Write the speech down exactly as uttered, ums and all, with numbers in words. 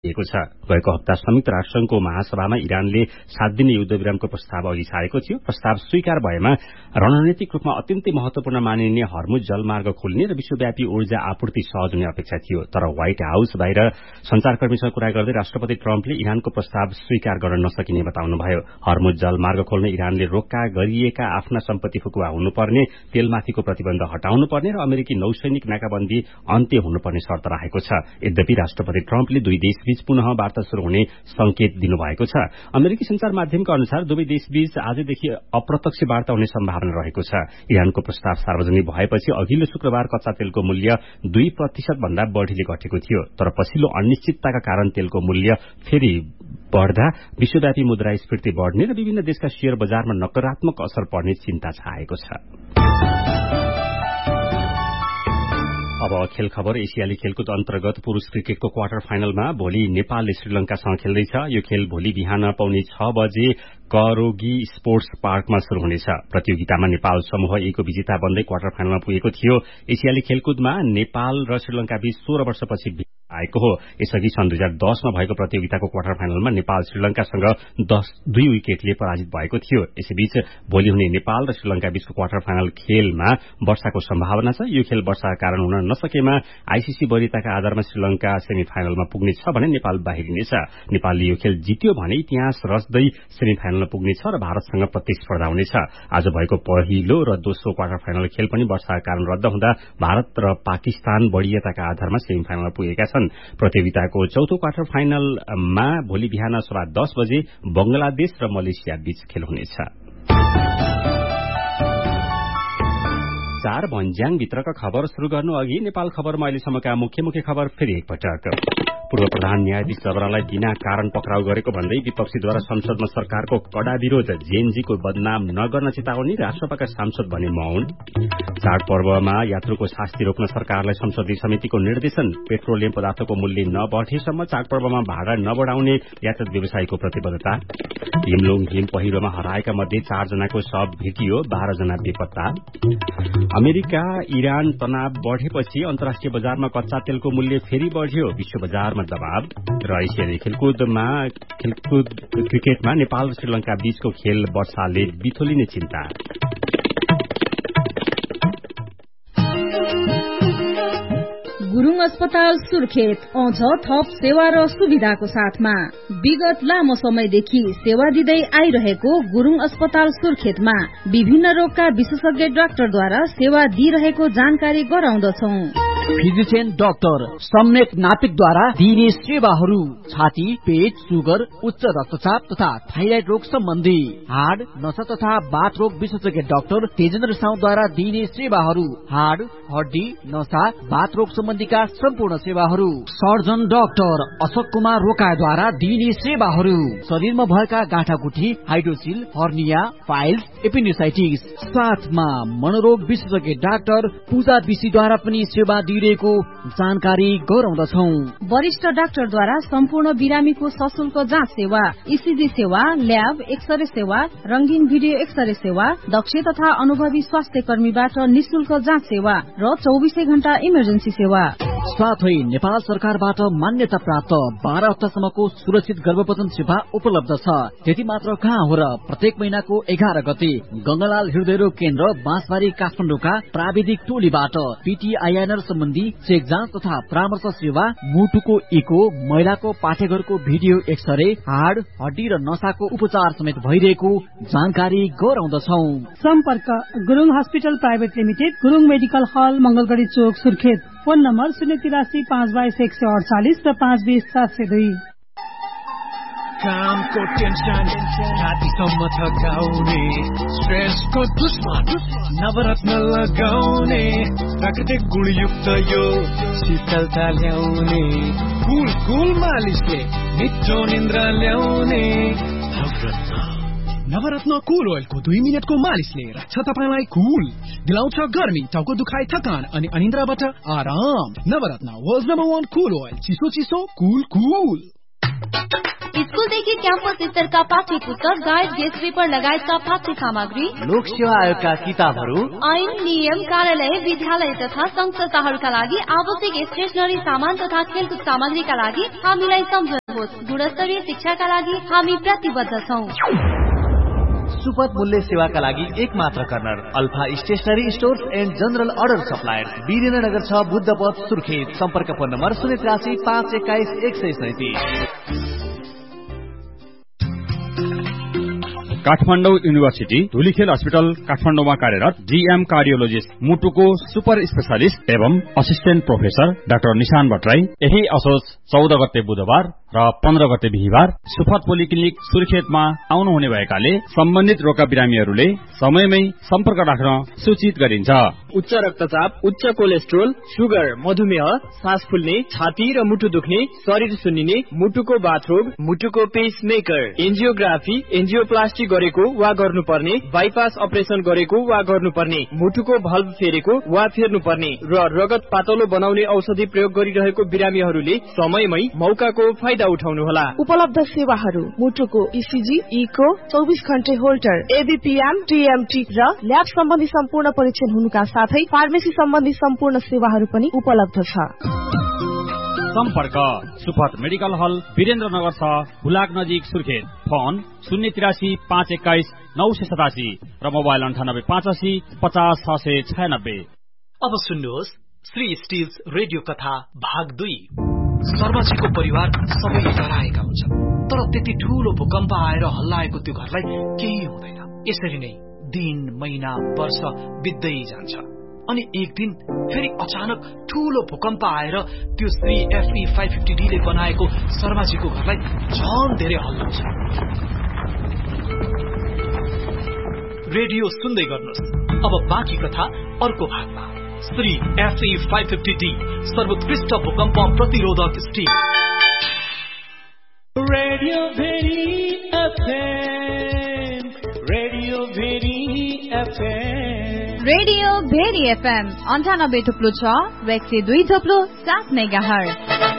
दिएको छ। गएको हप्ता संयुक्त राष्ट्रसंघको महासभामा इरानले सात दिने युद्धविरामको प्रस्ताव अघि सारेको थियो। प्रस्ताव स्वीकार भएमा रणनीतिक रूपमा अत्यन्तै महत्वपूर्ण मानिने हर्मुज जलमार्ग खोल्ने र विश्वव्यापी ऊर्जा आपूर्ति सहज हुने अपेक्षा थियो। तर व्हाइट हाउस बाहिर संचारकर्मीसँग कुरा गर्दै राष्ट्रपति ट्रम्पले इरानको प्रस्ताव स्वीकार गर्न नसकिने बताउनुभयो। हर्मुज जलमार्ग खोल्न इरानले रोक्का गरिएका आफ्ना सम्पत्ति फुकुवा हुनुपर्ने, तेलमाथिको प्रतिबन्ध हटाउनुपर्ने र अमेरिकी नौसैनिक नाकाबन्दी अन्त्य हुनुपर्ने शर्त राखेको छ। यद्यपि राष्ट्रपति ट्रम्पले दुई देशबीच पुनः वार्ता शुरू हुने संकेत दिनुभएको छ। अमेरिकी संचार माध्यमका अनुसार दुवै देशबीच आजदेखि अप्रत्यक्ष वार्ता हुने सम्भावना रहेको छ। इरानको प्रस्ताव सार्वजनिक भएपछि अघिल्लो शुक्रबार कच्चा तेलको मूल्य दुई प्रतिशत भन्दा बढ़ीले घटेको थियो। तर पछिल्लो अनिश्चितताका कारण तेलको मूल्य फेरि बढ़दा विश्वव्यापी मुद्रास्फीति बढ़ने र विभिन्न देशका शेयर बजारमा नकारात्मक असर पर्ने चिन्ता छाएको छ। अब खेल खबर। एसियाली खेलकुद अन्तर्गत पुरूष क्रिकेटको क्वार्टर फाइनलमा भोलि नेपालले श्रीलंकासँग खेल्दैछ। यो खेल भोलि बिहान पाउने छ बजे करोगी स्पोर्ट्स पार्कमा शुरू हुनेछ। प्रतियोगितामा नेपाल समूह ए को विजेता बन्दै क्वार्टर फाइनलमा पुगेको थियो। एसियाली खेलकुदमा नेपाल र श्रीलंका बीच सोह्र वर्षपछि आएको हो। यसअघि सन् दुई हजार दसमा भएको प्रतियोगिताको क्वार्टर फाइनलमा नेपाल श्रीलंकासँग दस दुई विकेटले पराजित भएको थियो। यसैबीच भोलि हुने नेपाल र श्रीलंका बीचको क्वार्टर फाइनल खेलमा वर्षाको सम्भावना छ। यो खेल वर्षाका कारण हुन नसकेमा आईसीसी वरियताका आधारमा श्रीलंका सेमी फाइनलमा पुग्नेछ भने नेपाल बाहिरिनेछ। नेपालले यो खेल जित्यो भने इतिहास रच्दै सेमी फाइनलमा पुग्नेछ र भारतसँग प्रतिस्पर्धा हुनेछ। आज भएको पहिलो र दोस्रो क्वार्टर फाइनल खेल पनि वर्षाका कारण रद्द हुँदा भारत र पाकिस्तान वरियताका आधारमा सेमी फाइनलमा पुगेका छन्। प्रतियोगिताको चौथो क्वार्टर फाइनलमा भोलि बिहान सवा दस बजे बंगलादेश र मलेसिया बीच खेल हुनेछ। चार भन्ज्याङ भित्रका खबर शुरू गर्नु अघि नेपाल खबरमा अहिलेसम्मका मुख्य मुख्य खबर फेरि एकपटक। पूर्व प्रधान न्यायाधीश जबरालाई बिना कारण पक्राउ गरेको भन्दै विपक्षीद्वारा संसदमा सरकारको कड़ा विरोध। जेएनजीको बदनाम नगर्न चेतावनी, राष्ट्रपतिका सांसद भने मौन। चाडपर्वमा यात्रुको शास्ति रोक्न सरकारलाई संसदीय समितिको निर्देशन। पेट्रोलियम पदार्थको मूल्य नबढेसम्म चाडपर्वमा भाडा नबढाउने यातायात व्यवसायीको प्रतिबद्धता। हिमलुङ हिम पहिरोमा हराएका मध्ये चारजनाको शव भेटियो, बाह्र जना बेपत्ता। अमेरिका इरान तनाव बढ़ेपछि अन्तर्राष्ट्रिय बजारमा कच्चा तेलको मूल्य फेरि बढ़्यो, विश्व बजारमा दबाव। र एसियाली खेलकुदमा खेलकुद क्रिकेटमा नेपाल र श्रीलंका बीचको खेल वर्षाले बिथोलिने चिन्ता। गुरुङ अस्पताल सुर्खेत आउँछ थप सेवा र सुविधाको साथमा। विगत लामो समयदेखि सेवा दिँदै आइरहेको गुरुङ अस्पताल सुर्खेतमा विभिन्न रोगका विशेषज्ञ डाक्टरद्वारा सेवा दिइरहेको जानकारी गराउँदछौं। फिजिशियन डाक्टर सम्मेक नापिकद्वारा दिइने सेवाहरू छाती, पेट, सुगर, उच्च रक्तचाप तथा थाइराइड रोग सम्बन्धी। हाड, नसा तथा बाथ रोग विशेषज्ञ डाक्टर तेजेन्द्र साउद्वारा दिइने सेवाहरू हाड, हड्डी, नसा, बाथ रोग सम्बन्धीका सम्पूर्ण सेवाहरू। सर्जन डाक्टर अशोक कुमार रोकाद्वारा दिइने सेवाहरू शरीरमा भएका गाँठागुठी, हाइड्रोसिल, हर्निया, फाइल्स, एपेन्डिसाइटिस। साथमा मनोरोग विशेषज्ञ डाक्टर पूजा विशीद्वारा पनि सेवा दिइरहेको जानकारी गराउँदछौ। वरिष्ठ डाक्टरद्वारा सम्पूर्ण बिरामीको सशुल्क जाँच सेवा, ईसीजी सेवा, ल्याब, एक्सरे सेवा, रंगीन भिडियो एक्सरे सेवा, दक्ष तथा अनुभवी स्वास्थ्य कर्मीबाट निशुल्क जाँच सेवा र चौबिसै घण्टा इमर्जेन्सी सेवा। साथै नेपाल सरकारबाट मान्यता प्राप्त बाह्र हप्तासम्मको सुरक्षित गर्भपतन सेवा उपलब्ध छ। त्यति मात्र कहाँ हो र, प्रत्येक महिनाको एघार गते गंगालाल हृदयरोग केन्द्र बाँसबारी काठमाडौँका प्राविधिक टोलीबाट पीटीआईएनआर सम्बन्धी चेक जाँच तथा परामर्श सेवा, मुटुको इको, महिलाको पाठेघरको भिडियो एक्सरे, हाड, हड्डी र नसाको उपचार समेत भइरहेको जानकारी गराउँदछौ। सम्पर्क Gurung hospital private limited, Gurung medical हल, मंगलगढ़ी चोक, सुर्खेत। फोन नम्बर शून्य तिरासी पाँच बाइस एक सय अडचालिस र पाँच बिस सात सय दुई। कामको टेन्सन छातीसम्म थकाउने, स्ट्रेसको दुश्मन नवरत्न लगाउने, प्राकृतिक गुणयुक्त यो शीतलता ल्याउने, कुल कुल मालिसले मिठो निन्द्रा ल्याउने नवरत्न। नवरत्न कुल ओइलको दुई मिनटको मालिसले राख्छ तपाईलाई कुल, दिलाउँछ गर्मी, टाउको दुखाइ, थकान अनि अनिन्द्राबाट आराम। नवरत्न वर्ल्ड नम्बर वान कुल ओइल, चिसो चिसो कुल कुल। स्कुलदेखि क्याम्पस स्तरका पाठ्य पुस्तक, गाइड, गेस्ट पेपर लगायतका पाठ्य सामग्री, लोक सेवा आयोगका किताबहरू, ऐन, नियम, कार्यालय, विद्यालय तथा संघ संस्थाहरूका लागि आवश्यक स्टेशनरी सामान तथा खेलकुद सामग्रीका लागि हामीलाई सम्झनुहोस्। गुणस्तरीय शिक्षाका लागि हामी प्रतिबद्ध छौं। सुपथ मूल्य सेवाका लागि एक मात्र corner alpha stationery stores and general order supplier, Birendranagar छ, बुद्धपथ, सुर्खेत। सम्पर्क फोन नम्बर शून्य त्रियासी पाँच एक्काइस एक सय सैतिस। काठमाडौँ युनिभर्सिटी धुलीखेल अस्पताल काठमाडौँमा कार्यरत जीएम कार्डियोलोजिस्ट, मुटुको सुपर स्पेशलिस्ट एवं असिस्टेन्ट प्रोफेसर डाक्टर निशान भट्टराई यही असोज चौध गते बुधबार र पन्ध्र गते बिहिबार सुफत पोलिक्लिनिक सुर्खेतमा आउनुहुने भएकाले सम्बन्धित रोगका बिरामीहरूले समयमै सम्पर्क राख्न सूचित गरिन्छ। उच्च रक्तचाप, उच्च कोलेस्ट्रोल, सुगर, मधुमेह, सास फुल्ने, छाती र मुटु दुख्ने, शरीर सुन्निने, मुटुको बाथरोग, मुटुको पेसमेकर, एन्जियोग्राफी, एन्जियोप्लास्टी गरेको वा गर्नुपर्ने, बाइपास अपरेसन गरेको वा गर्नुपर्ने, मुटुको भल्भ फेरेको वा फेर्नुपर्ने र रगत पातलो बनाउने औषधि प्रयोग गरिरहेको बिरामीहरूले समयमै मौकाको फाइदा उठाउनुहोला। उपलब्ध सेवाहरू मुटुको इसिजी, इको, चौबिस घण्टे होल्टर, एबीपीएम, टीएमटी र ल्याब सम्बन्धी सम्पूर्ण परीक्षण हुनुका साथै फार्मेसी सम्बन्धी सम्पूर्ण सेवाहरू पनि उपलब्ध छ। सम्पर्क सुपथ मेडिकल हल, वीरेन्द्रनगर छ, हुलाक नजिक, सुर्खेत। फोन शून्य तिरासी पाँच एक्काइस नौ सय सतासी र मोबाइल अन्ठानब्बे पाँच असी पचास छ सय छयानब्बे। अब सुन्नुहोस् श्री स्टिल्स रेडियो कथा भाग दुई। सर्वजीको परिवार सबैले डराएका हुन्छन्, तर त्यति ठूलो भूकम्प आएर हल्लाएको त्यो घरलाई केही हुँदैन। यसरी नै दिन, महिना, वर्ष बित्दै जान्छ अनि एक दिन फेरि अचानक ठूलो भूकम्प आएर त्यो Shri FE five fifty D ले बनाएको शर्माजीको घरलाई झन धेरै हल्लाउँछ। रेडियो सुन्दै गर्नुहोस्। अब बाँकी कथा अर्को भागमा। Shri FE five fifty D सर्वोत्कृष्ट भूकम्प प्रतिरोधक still. Radio very FM, radio very FM, radio very FM अन्ठानब्बे थुप्लो छ र एक सय दुई थुप्लो सात मेगा हर्ज।